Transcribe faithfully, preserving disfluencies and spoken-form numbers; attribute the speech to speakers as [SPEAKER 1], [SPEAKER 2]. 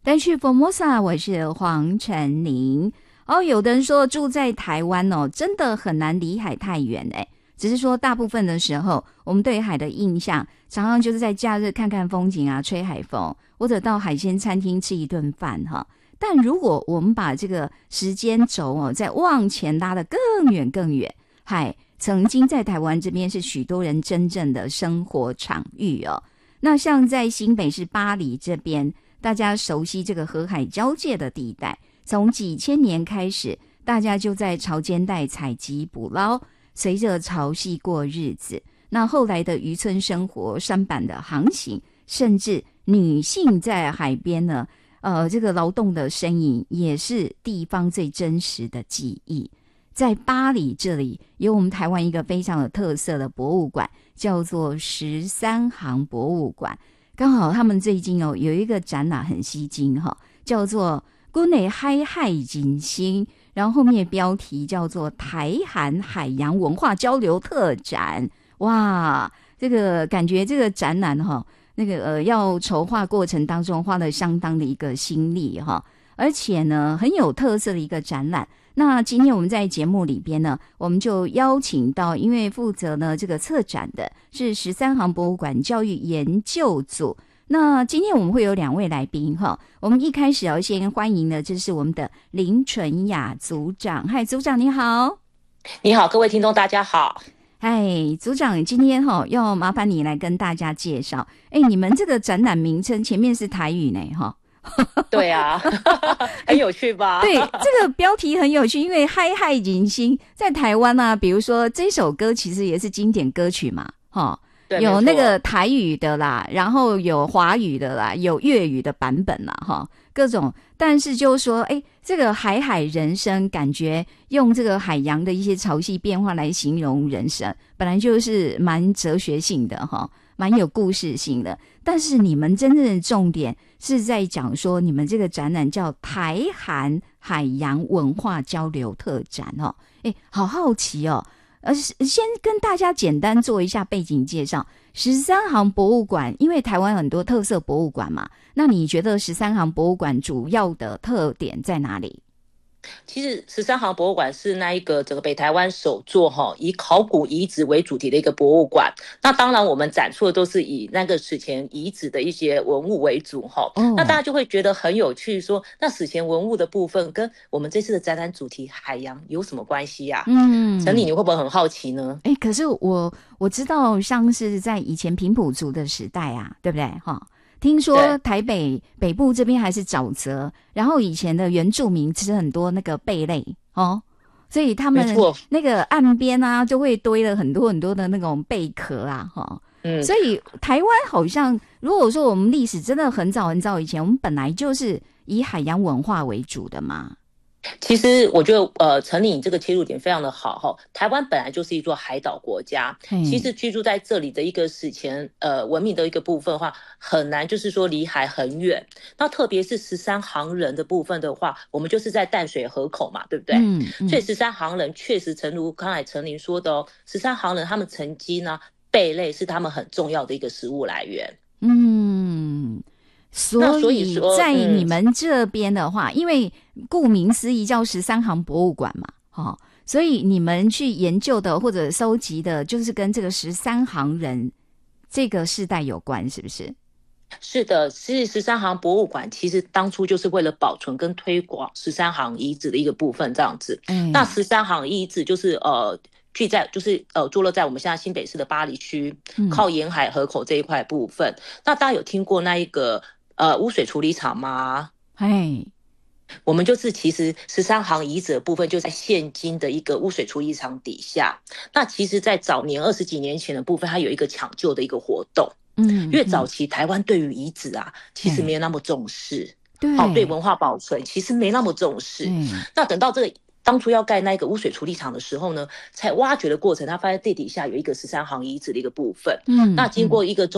[SPEAKER 1] 单去 Formosa， 我是黄晨林。哦，有的人说住在台湾哦，真的很难离海太远哎。只是说大部分的时候，我们对海的印象常常就是在假日看看风景啊，吹海风，或者到海鲜餐厅吃一顿饭哈。但如果我们把这个时间轴哦，再往前拉得更远更远，海曾经在台湾这边是许多人真正的生活场域哦。那像在新北市八里这边，大家熟悉这个河海交界的地带，从几千年开始，大家就在潮间带采集捕捞，随着潮汐过日子。那后来的渔村生活、舢板的航行，甚至女性在海边呢，呃，这个劳动的身影，也是地方最真实的记忆。在八里这里，有我们台湾一个非常有特色的博物馆，叫做十三行博物馆。刚好他们最近哦有一个展览很吸睛哈、哦，叫做国内海海景星，然后后面标题叫做台韩海洋文化交流特展。哇，这个感觉这个展览哈、哦，那个呃要筹划过程当中花了相当的一个心力哈、哦，而且呢很有特色的一个展览。那今天我们在节目里边呢，我们就邀请到，因为负责呢这个策展的是十三行博物馆教育研究组。那今天我们会有两位来宾哈，我们一开始要先欢迎的，就是我们的林纯雅组长。嗨，组长你好。
[SPEAKER 2] 你好，各位听众大家好。
[SPEAKER 1] 嗨，组长，今天哈要麻烦你来跟大家介绍。哎，你们这个展览名称前面是台语呢哈。
[SPEAKER 2] 对啊，很有趣吧？
[SPEAKER 1] 对，这个标题很有趣，因为嗨嗨迎新在台湾啊，比如说这首歌其实也是经典歌曲嘛，哈，有那个台语的啦，然后有华语的啦，有粤语的版本啦，哈，各种。但是就是说，哎，这个海海人生，感觉用这个海洋的一些潮汐变化来形容人生，本来就是蛮哲学性的哈。蛮有故事性的，但是你们真正的重点是在讲说，你们这个展览叫台韩海洋文化交流特展哦，哎，好好奇哦。呃，先跟大家简单做一下背景介绍。十三行博物馆，因为台湾很多特色博物馆嘛，那你觉得十三行博物馆主要的特点在哪里？
[SPEAKER 2] 其实十三行博物馆是那一个整个北台湾首座哈以考古遗址为主题的一个博物馆。那当然我们展出的都是以那个史前遗址的一些文物为主哈、哦。那大家就会觉得很有趣，说那史前文物的部分跟我们这次的展览主题海洋有什么关系呀、啊？嗯，陈理你会不会很好奇呢？
[SPEAKER 1] 哎，可是我我知道像是在以前平埔族的时代啊，对不对哈？听说台北北部这边还是沼泽，然后以前的原住民吃很多那个贝类哦，所以他们那个岸边啊就会堆了很多很多的那种贝壳啊哈。嗯，所以台湾好像如果说我们历史真的很早很早以前，我们本来就是以海洋文化为主的嘛。
[SPEAKER 2] 其实我觉得呃，陈理你这个切入点非常的好哈。台湾本来就是一座海岛国家，其实居住在这里的一个史前呃文明的一个部分的话，很难就是说离海很远。那特别是十三行人的部分的话，我们就是在淡水河口嘛，对不对？嗯嗯、所以十三行人确实诚如刚才陈理说的哦，十三行人他们曾经呢贝类是他们很重要的一个食物来源。
[SPEAKER 1] 嗯。所以在你们这边的话、嗯、因为顾名思义叫十三行博物馆嘛、哦、所以你们去研究的或者收集的就是跟这个十三行人这个世代有关，是不是？
[SPEAKER 2] 是的，其实十三行博物馆其实当初就是为了保存跟推广十三行遗址的一个部分这样子、嗯、那十三行遗址就是呃聚在就是呃坐落在我们现在新北市的八里区、嗯、靠沿海河口这一块部分。那大家有听过那一个呃污水处理厂吗？
[SPEAKER 1] 嘿，
[SPEAKER 2] 我们就是其实十三行遗址的部分就在现今的一个污水处理厂底下。那其实在早年二十几年前的部分，它有一个抢救的一个活动。嗯，因为早期台湾对于遗址啊其实没有那么重视，对，好、哦、对文化保存其实没那么重视。嗯，那等到这个当初要盖那个污水处理厂的时候呢，才挖掘的过程，他发现地底下有一个十三行遗址的一个部分。嗯，那经过一个中